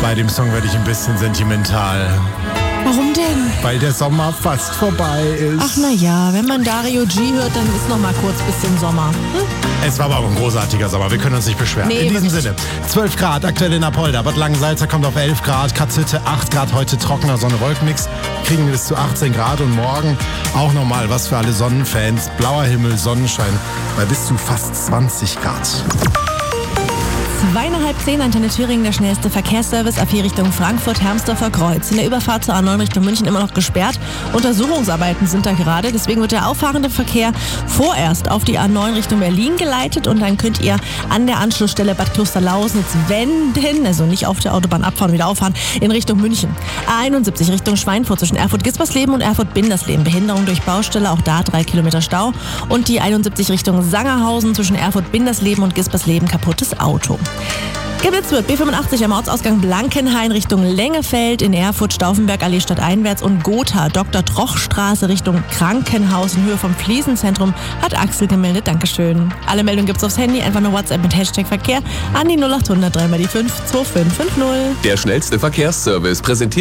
Bei dem Song werde ich ein bisschen sentimental. Warum denn? Weil der Sommer fast vorbei ist. Ach na ja, wenn man Dario G hört, dann ist noch mal kurz bisschen Sommer. Es war aber auch ein großartiger Sommer, wir können uns nicht beschweren. Nee, in diesem wirklich. Sinne, 12 Grad aktuell in Apolda, Bad Langensalza kommt auf 11 Grad, Katzhütte 8 Grad, heute trockener, Sonne, Wolkenmix, kriegen wir bis zu 18 Grad und morgen auch nochmal was für alle Sonnenfans, blauer Himmel, Sonnenschein bei bis zu fast 20 Grad. 9:30, Antenne Thüringen, der schnellste Verkehrsservice, A4 Richtung Frankfurt, Hermsdorfer Kreuz. In der Überfahrt zur A9 Richtung München immer noch gesperrt. Untersuchungsarbeiten sind da gerade, deswegen wird der auffahrende Verkehr vorerst auf die A9 Richtung Berlin geleitet und dann könnt ihr an der Anschlussstelle Bad Klosterlausnitz wenden, also nicht auf der Autobahn abfahren, wieder auffahren, in Richtung München. A71 Richtung Schweinfurt zwischen Erfurt-Gispersleben und Erfurt-Bindersleben. Behinderung durch Baustelle, auch da 3 Kilometer Stau. Und die 71 Richtung Sangerhausen zwischen Erfurt-Bindersleben und Gispersleben, kaputtes Auto. Geblitzt wird B85 am Ortsausgang Blankenhain Richtung Lengefeld, in Erfurt Stauffenberg Allee stadteinwärts und Gotha Dr. Troch-Straße Richtung Krankenhaus in Höhe vom Fliesenzentrum, hat Axel gemeldet. Dankeschön. Alle Meldungen gibt's aufs Handy, einfach nur WhatsApp mit Hashtag Verkehr an die 0800 3 mal die 5 2550. Der schnellste Verkehrsservice präsentiert